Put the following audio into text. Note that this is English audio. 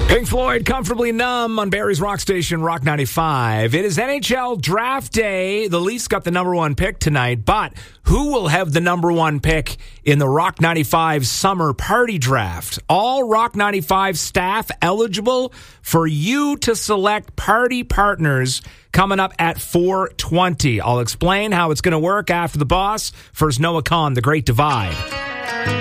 Pink Floyd, Comfortably Numb on Barrie's Rock Station, Rock 95. It is NHL Draft Day. The Leafs got the number one pick tonight, but who will have the number one pick in the Rock 95 Summer Party Draft? All Rock 95 staff eligible for you to select party partners coming up at 4:20. I'll explain how it's going to work after the boss. First, Noah Kahn, The Great Divide.